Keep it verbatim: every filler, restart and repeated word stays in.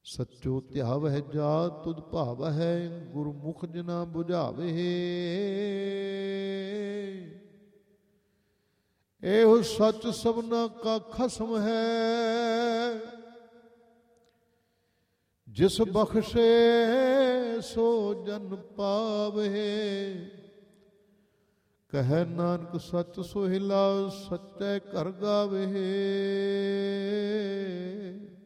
ਸੱਚੋ ਧਿਆਵਹਿ ਜਾ ਤੁਧ ਭਾਵਹਿ, ਗੁਰਮੁਖ ਜਿਨਾ ਬੁਝਾਵੇ। ਇਹੋ ਸੱਚ ਸਭਨਾ ਕਾ ਖਸਮ ਹੈ, ਜਿਸ ਬਖਸ਼ੇ ਸੋ ਜਨ ਪਾਵੇ। ਕਹੈ ਨਾਨਕ ਸੱਚ ਸੁਹਿਲਾ, ਸੱਚੈ ਘਰ ਗਾਵੇ।